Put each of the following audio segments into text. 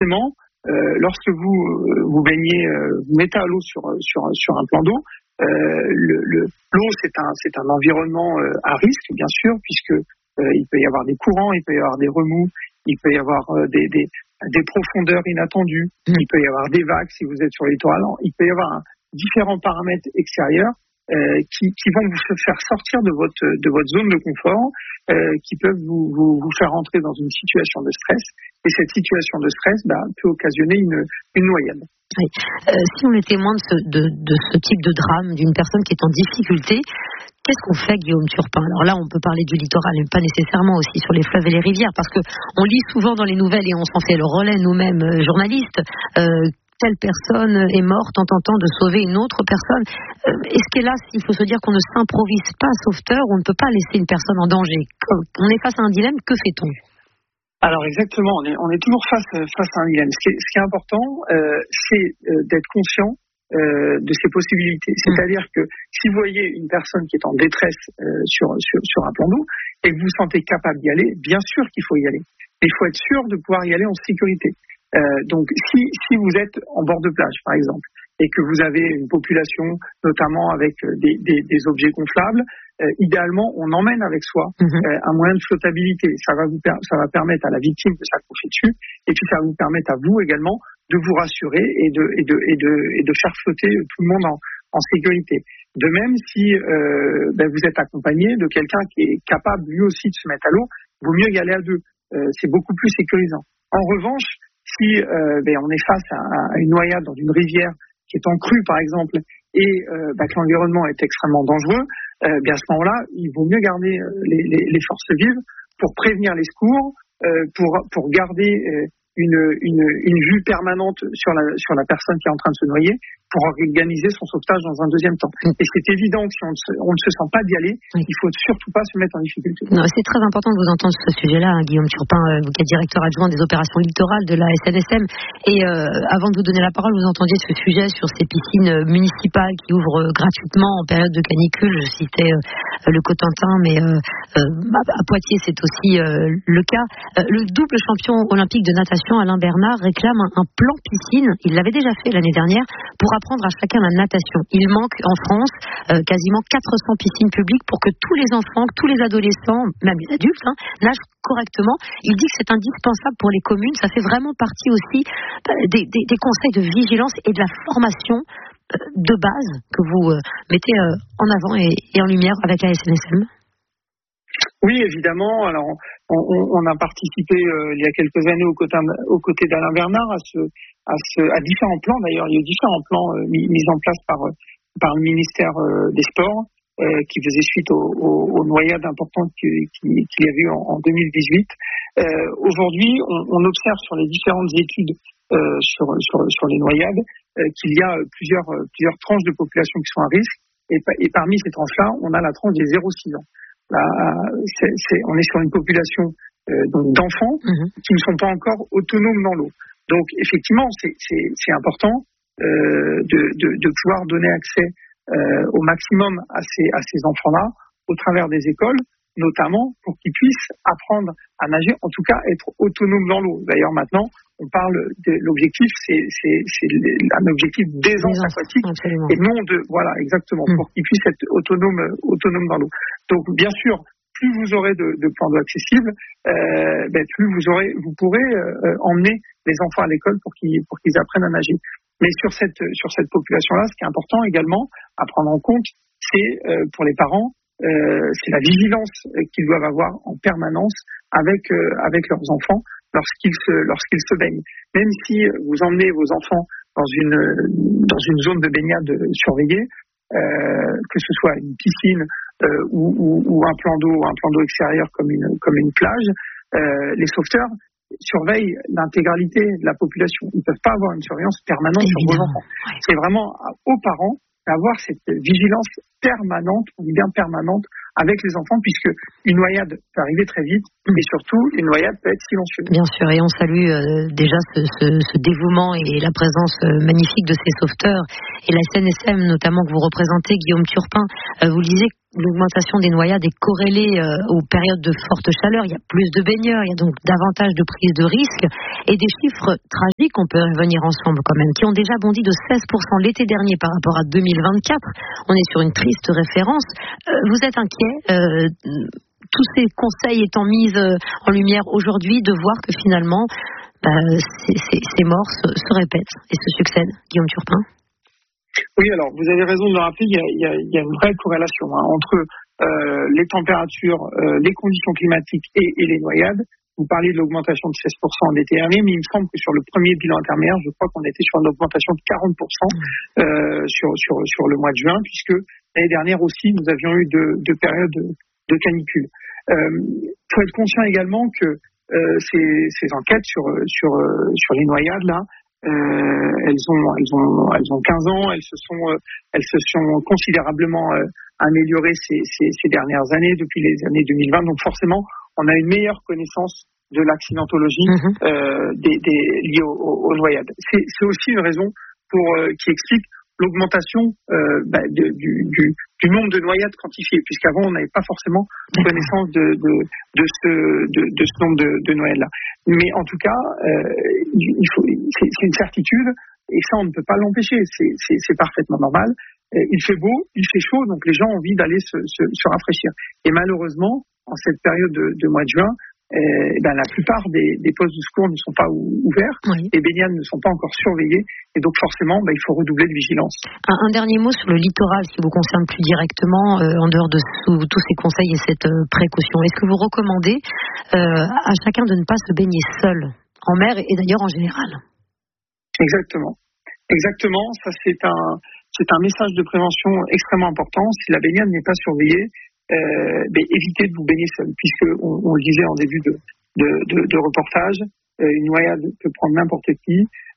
forcément, lorsque vous baignez, vous mettez à l'eau sur un plan d'eau, l'eau c'est un environnement à risque, bien sûr, puisque il peut y avoir des courants, il peut y avoir des remous, il peut y avoir des profondeurs inattendues, il peut y avoir des vagues si vous êtes sur le littoral, il peut y avoir différents paramètres extérieurs qui vont vous faire sortir de votre zone de confort, qui peuvent vous faire entrer dans une situation de stress. Et cette situation de stress peut occasionner une noyade. Oui. Si on est témoin de ce type de drame, d'une personne qui est en difficulté, qu'est-ce qu'on fait, Guillaume Turpin? Alors là, on peut parler du littoral, mais pas nécessairement aussi sur les fleuves et les rivières, parce que on lit souvent dans les nouvelles et on s'en fait le relais nous-mêmes, journalistes, telle personne est morte en tentant de sauver une autre personne. Est-ce qu'hélas, il faut se dire qu'on ne s'improvise pas sauveteur, on ne peut pas laisser une personne en danger? On est face à un dilemme, que fait-on? Alors exactement, on est toujours face à un dilemme. Ce qui est important, c'est d'être conscient de ces possibilités. C'est-à-dire que si vous voyez une personne qui est en détresse sur un plan d'eau et que vous vous sentez capable d'y aller, bien sûr qu'il faut y aller. Mais il faut être sûr de pouvoir y aller en sécurité. Donc si vous êtes en bord de plage, par exemple, et que vous avez une population, notamment avec des objets gonflables, idéalement, on emmène avec soi un moyen de flottabilité. Ça va permettre à la victime de s'accrocher dessus, et puis ça va vous permettre à vous également de vous rassurer et de faire flotter tout le monde en sécurité. De même, si vous êtes accompagné de quelqu'un qui est capable lui aussi de se mettre à l'eau, il vaut mieux y aller à deux. C'est beaucoup plus sécurisant. En revanche, si on est face à une noyade dans une rivière qui est en crue, par exemple, et que l'environnement est extrêmement dangereux, à ce moment-là, il vaut mieux garder les forces vives pour prévenir les secours, pour garder une vue permanente sur la personne qui est en train de se noyer, pour organiser son sauvetage dans un deuxième temps. Et c'est évident que si on ne se sent pas d'y aller, il faut surtout pas se mettre en difficulté. Non, c'est très important de vous entendre sur ce sujet-là, Guillaume Turpin, vous qui êtes directeur adjoint des opérations littorales de la SNSM. Et avant de vous donner la parole, vous entendiez ce sujet sur ces piscines municipales qui ouvrent gratuitement en période de canicule. Je citais le Cotentin, mais à Poitiers, c'est aussi le cas. Le double champion olympique de natation, Alain Bernard, réclame un plan piscine. Il l'avait déjà fait l'année dernière pour apprendre à chacun la natation. Il manque en France quasiment 400 piscines publiques pour que tous les enfants, tous les adolescents, même les adultes, nagent correctement. Il dit que c'est indispensable pour les communes. Ça fait vraiment partie aussi des conseils de vigilance et de la formation de base que vous mettez en avant et en lumière avec la SNSM. Oui, évidemment. Alors, on a participé il y a quelques années aux côtés d'Alain Bernard à différents plans. D'ailleurs, il y a eu différents plans mis en place par le ministère des Sports qui faisait suite aux noyades importantes qu'il y a eu en 2018. Aujourd'hui, on observe sur les différentes études sur les noyades qu'il y a plusieurs tranches de population qui sont à risque. Et parmi ces tranches-là, on a la tranche des 0-6 ans. Là, on est sur une population d'enfants qui ne sont pas encore autonomes dans l'eau. Donc effectivement, c'est important de pouvoir donner accès au maximum à ces enfants-là au travers des écoles, notamment pour qu'ils puissent apprendre à nager, en tout cas être autonomes dans l'eau. D'ailleurs maintenant, on parle de l'objectif, c'est un objectif d'aisance aquatique, absolument. Et non exactement, pour qu'ils puissent être autonomes dans l'eau. Donc bien sûr, plus vous aurez de plans d'eau accessibles, plus vous pourrez emmener les enfants à l'école pour qu'ils apprennent à nager. Mais sur cette population-là, ce qui est important également à prendre en compte, c'est pour les parents, c'est la vigilance qu'ils doivent avoir en permanence avec leurs enfants lorsqu'ils se baignent. Même si vous emmenez vos enfants dans une zone de baignade surveillée, que ce soit une piscine ou un plan d'eau extérieur comme une plage, les sauveteurs surveillent l'intégralité de la population. Ils ne peuvent pas avoir une surveillance permanente sur vos enfants. C'est vraiment aux parents d'avoir cette vigilance permanente, on dit bien permanente, avec les enfants, puisque une noyade peut arriver très vite, et surtout, une noyade peut être silencieuse. Bien sûr, et on salue déjà ce dévouement et la présence magnifique de ces sauveteurs, et la SNSM notamment que vous représentez, Guillaume Turpin, vous le disiez, l'augmentation des noyades est corrélée aux périodes de forte chaleur. Il y a plus de baigneurs, il y a donc davantage de prise de risque et des chiffres tragiques, on peut revenir ensemble quand même, qui ont déjà bondi de 16% l'été dernier par rapport à 2024. On est sur une triste référence. Vous êtes inquiet, tous ces conseils étant mis en lumière aujourd'hui, de voir que finalement ces morts se répètent et se succèdent? Guillaume Turpin. Oui, alors vous avez raison de le rappeler, il y a une vraie corrélation entre les températures, les conditions climatiques et les noyades. Vous parliez de l'augmentation de 16% l'été dernier, mais il me semble que sur le premier bilan intermédiaire, je crois qu'on était sur une augmentation de 40% sur le mois de juin, puisque l'année dernière aussi, nous avions eu deux périodes de canicule. Faut être conscient également que ces enquêtes sur les noyades là, elles ont 15 ans, elles se sont considérablement améliorées ces dernières années, depuis les années 2020. Donc forcément, on a une meilleure connaissance de l'accidentologie liée aux noyades. C'est aussi une raison qui explique l'augmentation du nombre de noyades quantifiées, puisqu'avant on n'avait pas forcément connaissance de ce nombre de noyades-là. Mais en tout cas, c'est une certitude, et ça on ne peut pas l'empêcher. C'est parfaitement normal. Il fait beau, il fait chaud, donc les gens ont envie d'aller se rafraîchir. Et malheureusement, en cette période de mois de juin, la plupart des postes de secours ne sont pas ouverts, les baignades ne sont pas encore surveillées, et donc forcément il faut redoubler de vigilance. Un dernier mot sur le littoral, qui vous concerne plus directement, en dehors de tous ces conseils et cette précaution. Est-ce que vous recommandez à chacun de ne pas se baigner seul, en mer et d'ailleurs en général? Exactement, ça c'est un message de prévention extrêmement important. Si la baignade n'est pas surveillée, évitez de vous baigner seul, puisque on le disait en début de reportage, une noyade peut prendre n'importe qui.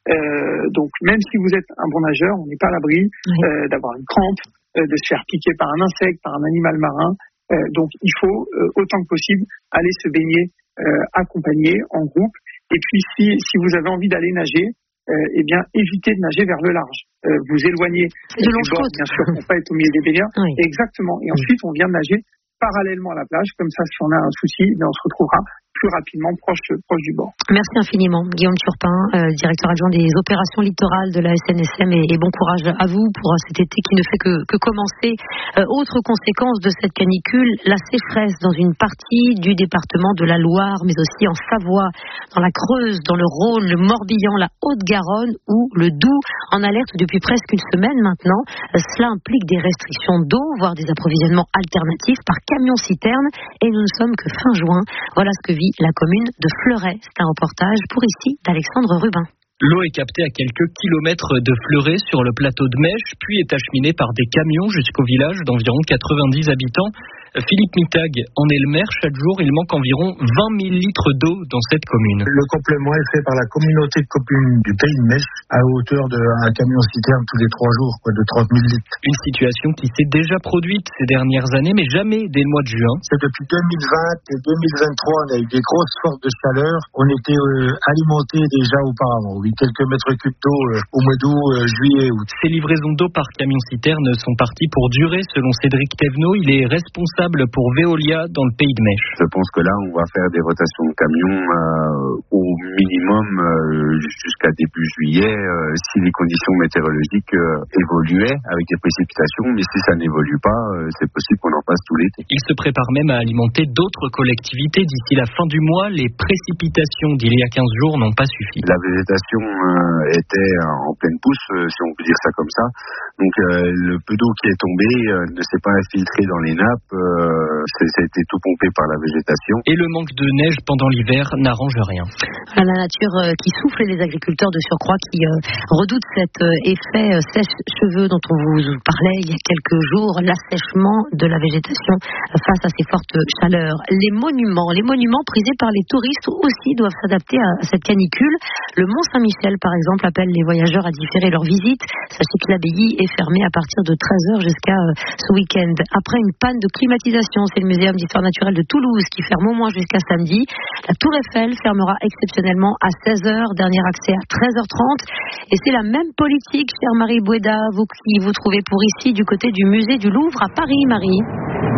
Donc même si vous êtes un bon nageur, on n'est pas à l'abri d'avoir une crampe, de se faire piquer par un insecte, par un animal marin. Donc il faut autant que possible aller se baigner accompagné, en groupe. Et puis si vous avez envie d'aller nager, évitez de nager vers le large. Vous éloignez du bord, bien sûr, pour pas être au milieu des baigneurs. Exactement. Et ensuite, on vient de nager parallèlement à la plage. Comme ça, si on a un souci, on se retrouvera plus rapidement proche du bord. Merci infiniment, Guillaume Turpin, directeur adjoint des opérations littorales de la SNSM, et bon courage à vous pour cet été qui ne fait que commencer. Autre conséquence de cette canicule, la sécheresse dans une partie du département de la Loire, mais aussi en Savoie, dans la Creuse, dans le Rhône, le Morbihan, la Haute-Garonne ou le Doubs, en alerte depuis presque une semaine maintenant. Cela implique des restrictions d'eau, voire des approvisionnements alternatifs par camion-citerne, et nous ne sommes que fin juin. Voilà ce que vit la commune de Fleuret. C'est un reportage pour ici d'Alexandre Rubin. L'eau est captée à quelques kilomètres de Fleuret sur le plateau de Mèche, puis est acheminée par des camions jusqu'au village d'environ 90 habitants. Philippe Mittag en est le maire. Chaque jour, il manque environ 20 000 litres d'eau dans cette commune. Le complément est fait par la communauté de communes du Pays de Mèche à hauteur d'un camion-citerne tous les 3 jours, de 30 000 litres. Une situation qui s'est déjà produite ces dernières années, mais jamais dès le mois de juin. C'est depuis 2020 et 2023, on a eu des grosses forces de chaleur. On était alimenté déjà auparavant. Oui, quelques mètres cubes d'eau au mois d'août, juillet, août. Ces livraisons d'eau par camion-citerne sont parties pour durer, selon Cédric Thévenot. Il est responsable pour Veolia dans le Pays de Mèche. Je pense que là, on va faire des rotations de camions au minimum jusqu'à début juillet, si les conditions météorologiques évoluaient avec des précipitations, mais si ça n'évolue pas, c'est possible qu'on en passe tout l'été. Il se prépare même à alimenter d'autres collectivités d'ici la fin du mois. Les précipitations d'il y a 15 jours n'ont pas suffi. La végétation était en pleine pousse, si on peut dire ça comme ça. Donc le peu d'eau qui est tombée ne s'est pas infiltré dans les nappes, ça a été tout pompé par la végétation. Et le manque de neige pendant l'hiver n'arrange rien. La nature qui souffle et les agriculteurs de surcroît qui redoutent cet effet sèche-cheveux dont on vous parlait il y a quelques jours, l'assèchement de la végétation face à ces fortes chaleurs. Les monuments prisés par les touristes aussi doivent s'adapter à cette canicule. Le Mont Saint-Michel, par exemple, appelle les voyageurs à différer leur visite. Sachez que l'abbaye est fermée à partir de 13h jusqu'à ce week-end. Après une panne de climatisation, c'est le Muséum d'histoire naturelle de Toulouse qui ferme au moins jusqu'à samedi. La Tour Eiffel fermera exceptionnellement à 16h, dernier accès à 13h30. Et c'est la même politique, chère Marie Boueda, vous qui vous trouvez pour ici du côté du musée du Louvre à Paris, Marie.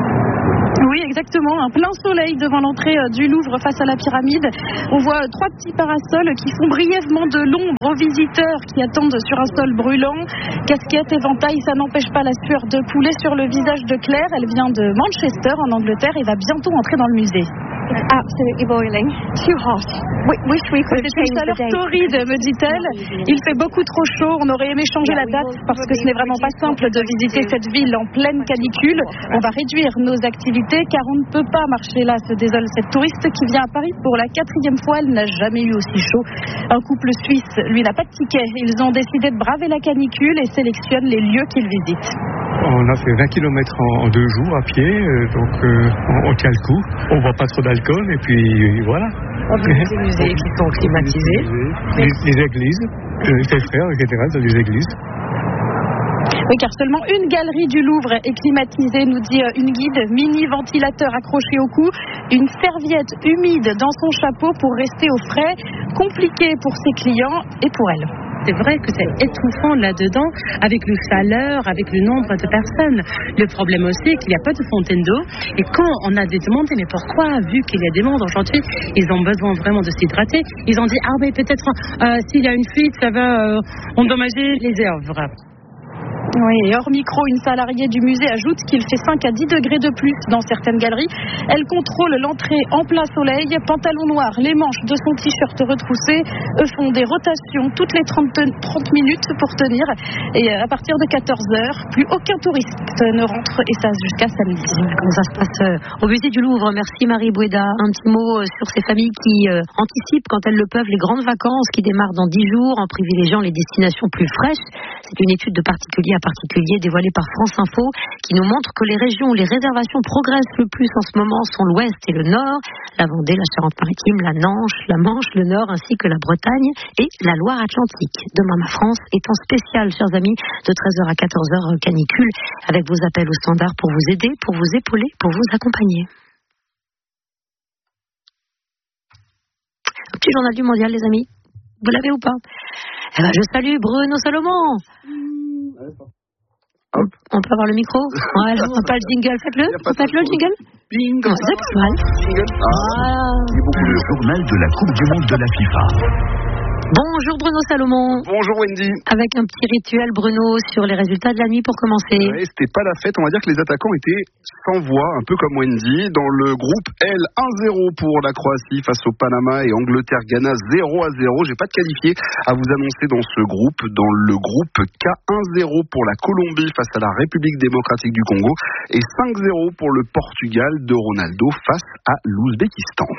Oui, exactement. Un plein soleil devant l'entrée du Louvre face à la pyramide. On voit 3 petits parasols qui font brièvement de l'ombre aux visiteurs qui attendent sur un sol brûlant. Casquette, éventail, ça n'empêche pas la sueur de couler sur le visage de Claire. Elle vient de Manchester en Angleterre et va bientôt entrer dans le musée. Absolutely boiling. Too hot. Wish we could C'est une chaleur torride, me dit-elle. Il fait beaucoup trop chaud. On aurait aimé changer la date parce que ce n'est vraiment pas simple de visiter cette ville en pleine canicule. On va réduire nos activités car on ne peut pas marcher là, se désole cette touriste qui vient à Paris pour la 4e fois. Elle n'a jamais eu aussi chaud. Un couple suisse, lui, n'a pas de ticket. Ils ont décidé de braver la canicule et sélectionnent les lieux qu'ils visitent. On a fait 20 km en 2 jours à pied, donc on tient le coup. On voit pas trop d'alcool et puis voilà. On visite des musées qui sont climatisés. Les églises, les frères, etc., dans les églises. Oui, car seulement une galerie du Louvre est climatisée, nous dit une guide. Mini ventilateur accroché au cou, une serviette humide dans son chapeau pour rester au frais. Compliqué pour ses clients et pour elle. C'est vrai que c'est étouffant là-dedans, avec la chaleur, avec le nombre de personnes. Le problème aussi est qu'il n'y a pas de fontaine d'eau. Et quand on a demandé, mais pourquoi, vu qu'il y a des mondes aujourd'hui, ils ont besoin vraiment de s'hydrater, ils ont dit, ah mais peut-être s'il y a une fuite, ça va endommager les œuvres. Oui, et hors micro, une salariée du musée ajoute qu'il fait 5 à 10 degrés de plus dans certaines galeries. Elle contrôle l'entrée en plein soleil, pantalon noir, les manches de son t-shirt retroussé. Eux font des rotations toutes les 30 minutes pour tenir. Et à partir de 14h, plus aucun touriste ne rentre, et ça jusqu'à samedi. Comment ça se passe au musée du Louvre? Merci Marie Boueda. Un petit mot sur ces familles qui anticipent quand elles le peuvent les grandes vacances qui démarrent dans 10 jours en privilégiant les destinations plus fraîches. C'est une étude de particulier à particulier dévoilée par France Info qui nous montre que les régions où les réservations progressent le plus en ce moment sont l'Ouest et le Nord, la Vendée, la Charente-Maritime, la Manche, le Nord ainsi que la Bretagne et la Loire-Atlantique. Demain, ma France est en spécial, chers amis, de 13h à 14h canicule avec vos appels au standard pour vous aider, pour vous épauler, pour vous accompagner. Un petit journal du mondial, les amis. Vous l'avez ou pas? Eh ben, je salue Bruno Salomon. Hop. On peut avoir le micro? Voilà, on pas le jingle. Faites-le. Faites-le, le jingle. Bingo. C'est pas mal. Le journal de la Coupe du Monde de la FIFA. Bonjour Bruno Salomon. Bonjour Wendy. Avec un petit rituel, Bruno, sur les résultats de la nuit pour commencer. Ouais, c'était pas la fête, on va dire que les attaquants étaient sans voix, un peu comme Wendy. Dans le groupe L, 1-0 pour la Croatie face au Panama et Angleterre-Ghana 0-0. J'ai pas de qualifié à vous annoncer dans ce groupe. Dans le groupe K, 1-0 pour la Colombie face à la République démocratique du Congo et 5-0 pour le Portugal de Ronaldo face à l'Ouzbékistan.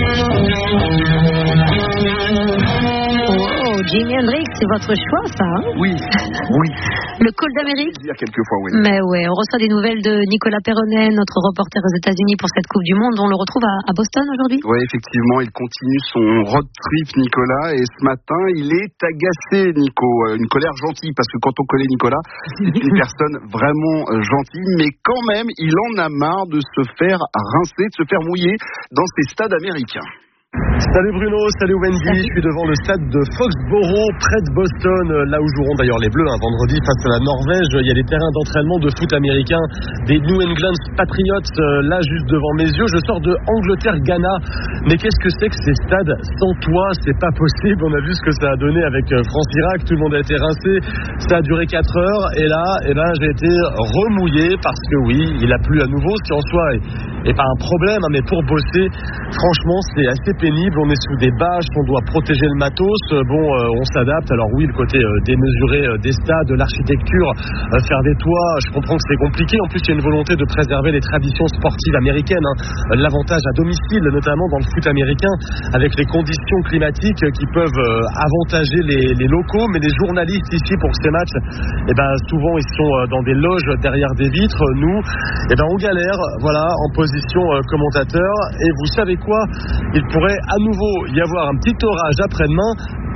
Oh, Jimi Hendrix, c'est votre choix, ça, hein? Oui. Le Col d'Amérique. Il y a quelquefois, oui. Mais ouais, on reçoit des nouvelles de Nicolas Perronnet, notre reporter aux États-Unis pour cette Coupe du Monde. On le retrouve à Boston aujourd'hui. Oui, effectivement, il continue son road trip, Nicolas, et ce matin, il est agacé, Nico. Une colère gentille, parce que quand on connaît Nicolas, c'est une personne vraiment gentille, mais quand même, il en a marre de se faire rincer, de se faire mouiller dans ces stades américains. Salut Bruno, salut Wendy, je suis devant le stade de Foxborough, près de Boston, là où joueront d'ailleurs les Bleus vendredi face à la Norvège. Il y a les terrains d'entraînement de foot américain des New England Patriots, là juste devant mes yeux. Je sors de Angleterre-Ghana, mais qu'est-ce que c'est que ces stades sans toit? C'est pas possible, on a vu ce que ça a donné avec France-Irak, tout le monde a été rincé, ça a duré 4 heures, et là j'ai été remouillé parce que oui, il a plu à nouveau, ce qui en soi est pas un problème, mais pour bosser, franchement c'est assez pénible, on est sous des bâches, on doit protéger le matos, on s'adapte. Alors oui, le côté démesuré des stades, l'architecture, faire des toits, je comprends que c'est compliqué. En plus, il y a une volonté de préserver les traditions sportives américaines, l'avantage à domicile, notamment dans le foot américain, avec les conditions climatiques qui peuvent avantager les locaux, mais les journalistes ici pour ces matchs, souvent ils sont dans des loges derrière des vitres. Nous, on galère, voilà, en position commentateur. Et vous savez quoi? Il pourrait à nouveau y avoir un petit orage après-demain,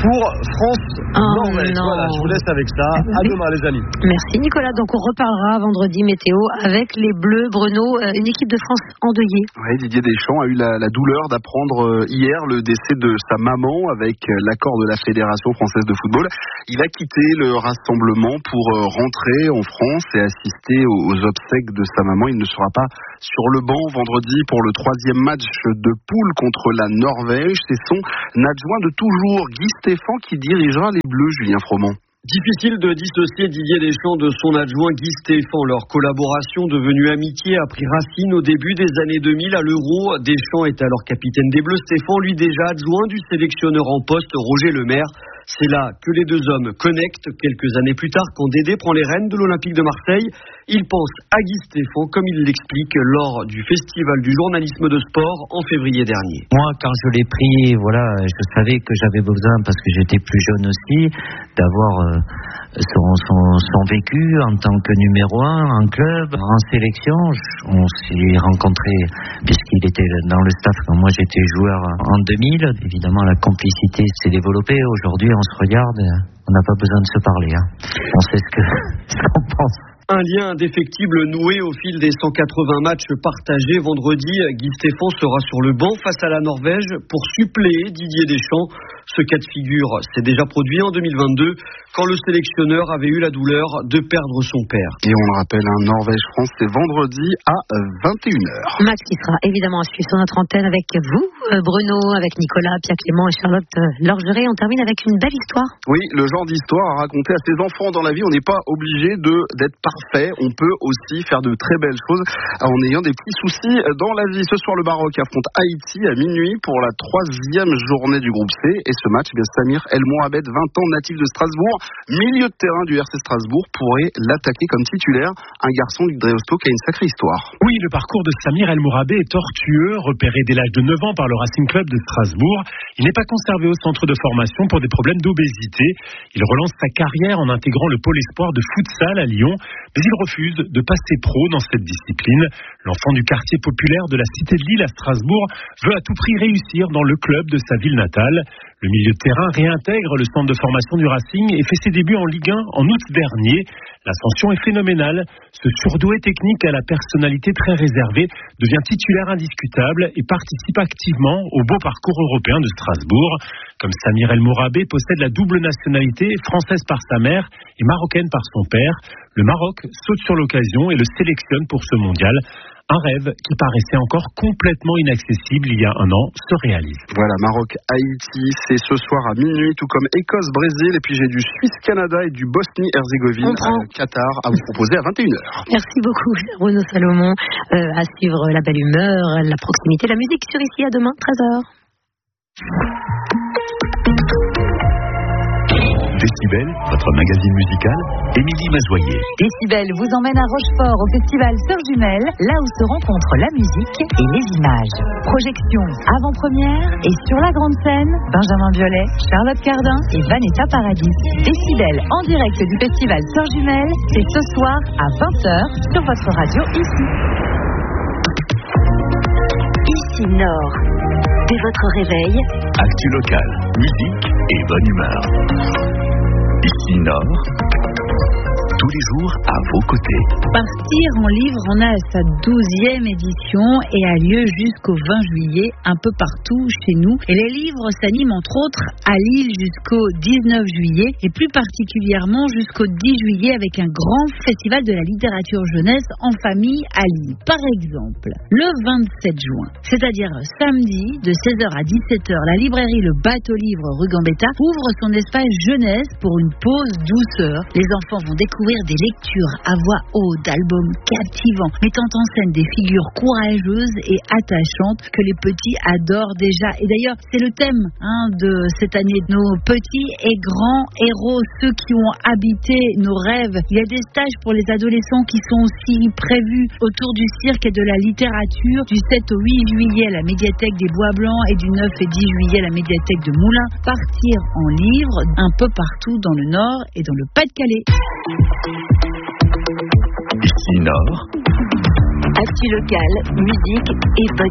pour France-Norvège. Voilà, je vous laisse avec ça. À demain, les amis. Merci, Nicolas. Donc, on reparlera vendredi météo avec les Bleus. Bruno, une équipe de France endeuillée. Oui, Didier Deschamps a eu la douleur d'apprendre hier le décès de sa maman avec l'accord de la Fédération française de football. Il a quitté le rassemblement pour rentrer en France et assister aux obsèques de sa maman. Il ne sera pas sur le banc vendredi pour le 3e match de poule contre la Norvège. C'est son adjoint de toujours, Guy Stéphane, qui dirigera les Bleus, Julien Froment. Difficile de dissocier Didier Deschamps de son adjoint Guy Stéphane. Leur collaboration devenue amitié a pris racine au début des années 2000 à l'Euro. Deschamps était alors capitaine des Bleus. Stéphane, lui, déjà adjoint du sélectionneur en poste Roger Lemaire. C'est là que les deux hommes connectent. Quelques années plus tard, quand Dédé prend les rênes de l'Olympique de Marseille, il pense à Guy Stéphane, comme il l'explique lors du Festival du journalisme de sport en février dernier. Moi, quand je l'ai pris, je savais que j'avais besoin, parce que j'étais plus jeune aussi, d'avoir son vécu en tant que numéro 1 en club, en sélection. On s'est rencontrés puisqu'il était dans le staff quand moi j'étais joueur en 2000. Évidemment, la complicité s'est développée. Aujourd'hui, on se regarde, on n'a pas besoin de se parler. On sait ce qu'on pense. Un lien indéfectible noué au fil des 180 matchs partagés. Vendredi, Guy Stéphane sera sur le banc face à la Norvège pour suppléer Didier Deschamps. Ce cas de figure s'est déjà produit en 2022 quand le sélectionneur avait eu la douleur de perdre son père. Et on le rappelle, Norvège-France, c'est vendredi à 21h. Match qui sera évidemment à suivre sur notre antenne avec vous, Bruno, avec Nicolas, Pierre Clément et Charlotte Lorgeret. On termine avec une belle histoire. Oui, le genre d'histoire à raconter à ses enfants dans la vie. On n'est pas obligé d'être parfait. On peut aussi faire de très belles choses en ayant des petits soucis dans la vie. Ce soir, le Maroc affronte Haïti à minuit pour la 3e journée du groupe C. Et ce match, Samir El Mourabet, 20 ans, natif de Strasbourg, milieu de terrain du RC Strasbourg, pourrait l'attaquer comme titulaire. Un garçon, Luc Dreosto, qui a une sacrée histoire. Oui, le parcours de Samir El Mourabet est tortueux. Repéré dès l'âge de 9 ans par le Racing Club de Strasbourg, il n'est pas conservé au centre de formation pour des problèmes d'obésité. Il relance sa carrière en intégrant le pôle espoir de futsal à Lyon, mais il refuse de passer pro dans cette discipline. L'enfant du quartier populaire de la cité de Lille à Strasbourg veut à tout prix réussir dans le club de sa ville natale. Le milieu de terrain réintègre le centre de formation du Racing et fait ses débuts en Ligue 1 en août dernier. L'ascension est phénoménale. Ce surdoué technique à la personnalité très réservée devient titulaire indiscutable et participe activement au beau parcours européen de Strasbourg. Comme Samir El Mourabet possède la double nationalité, française par sa mère et marocaine par son père, le Maroc saute sur l'occasion et le sélectionne pour ce mondial. Un rêve qui paraissait encore complètement inaccessible il y a un an se réalise. Voilà, Maroc-Haïti, c'est ce soir à minuit, tout comme Écosse-Brésil. Et puis j'ai du Suisse-Canada et du Bosnie-Herzégovine à Qatar à vous proposer à 21h. Merci beaucoup, Bruno Salomon. À suivre la belle humeur, la proximité, la musique sur Ici. À demain, 13h. Décibel, votre magazine musical, Émilie Mazoyer. Décibel vous emmène à Rochefort au festival Sœurs Jumelles, là où se rencontrent la musique et les images. Projection avant-première et sur la grande scène, Benjamin Biolay, Charlotte Cardin et Vanessa Paradis. Décibel en direct du festival Sœurs Jumelles, c'est ce soir à 20h sur votre radio Ici. Ici Nord. Dès votre réveil, actu local, musique et bonne humeur. Ici Nord, tous les jours à vos côtés. Partir en livre en a sa 12e édition et a lieu jusqu'au 20 juillet un peu partout chez nous. Et les livres s'animent entre autres à Lille jusqu'au 19 juillet et plus particulièrement jusqu'au 10 juillet avec un grand festival de la littérature jeunesse en famille à Lille. Par exemple, le 27 juin, c'est-à-dire samedi de 16h à 17h, la librairie Le Bateau Livre rue Gambetta ouvre son espace jeunesse pour une pause douceur. Les enfants vont découvrir des lectures à voix haute d'albums captivants, mettant en scène des figures courageuses et attachantes que les petits adorent déjà. Et d'ailleurs, c'est le thème de cette année, nos petits et grands héros, ceux qui ont habité nos rêves. Il y a des stages pour les adolescents qui sont aussi prévus autour du cirque et de la littérature, du 7 au 8 juillet à la médiathèque des Bois Blancs et du 9 et 10 juillet à la médiathèque de Moulins. Partir en livre un peu partout dans le Nord et dans le Pas-de-Calais. Ici Nord. actu locale, musique et bonne